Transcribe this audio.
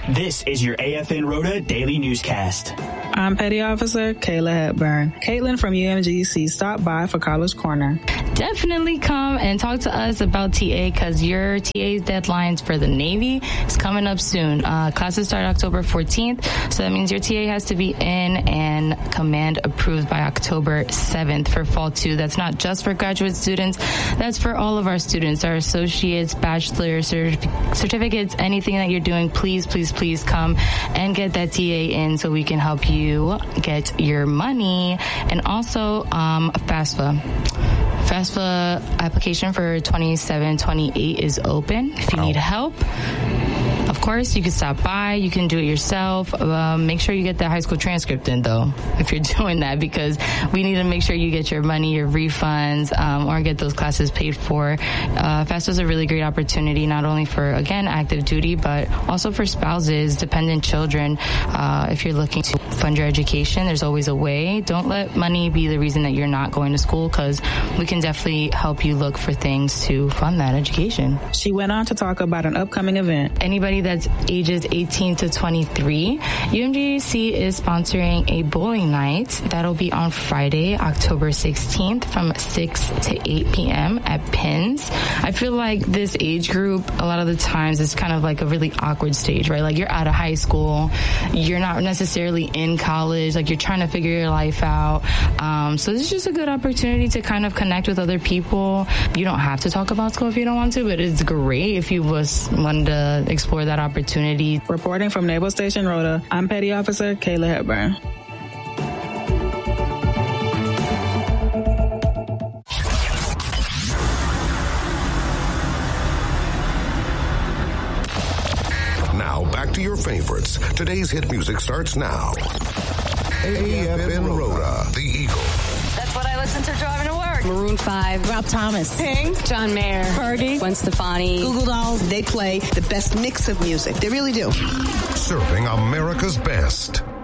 This is your AFN Rhoda Daily Newscast. I'm Petty Officer Kayla Hepburn. Caitlin from UMGC stopped by for College Corner. Definitely come and talk to us about TA because your TA's deadlines for the Navy is coming up soon. Classes start October 14th, so that means your TA has to be in and command approved by October 7th for Fall 2. That's not just for graduate students. That's for all of our students, our associates, bachelor's, certificates, anything that you're doing. Please, please, please come and get that TA in so we can help you get your money. And also FAFSA. FAFSA application for 27-28 is open. If you need help, of course, you can stop by. You can do it yourself. Make sure you get that high school transcript in, though, if you're doing that, because we need to make sure you get your money, your refunds, or get those classes paid for. FAFSA is a really great opportunity, not only for, again, active duty, but also for spouses, dependent children. If you're looking to fund your education, there's always a way. Don't let money be the reason that you're not going to school, because we can definitely help you look for things to fund that education. She went on to talk about an upcoming event. Anybody that's ages 18 to 23, UMGC is sponsoring a bowling night. That'll be on Friday, October 16th from 6 to 8 p.m. at Pins. I feel like this age group, a lot of the times, is kind of like a really awkward stage, right? Like, you're out of high school, you're not necessarily in college, like, you're trying to figure your life out. So this is just a good opportunity to kind of connect with other people. You don't have to talk about school if you don't want to, but it's great if you wanted to explore that opportunity. Reporting from Naval Station Rhoda, I'm Petty Officer Kayla Hepburn. Now back to your favorites. Today's hit music starts now. AFN Rhoda, the Eagle. That's what I listen to driving to work. Maroon 5, Rob Thomas, Pink, John Mayer, Fergie, Gwen Stefani, Google Dolls. They play the best mix of music. They really do. Serving America's best.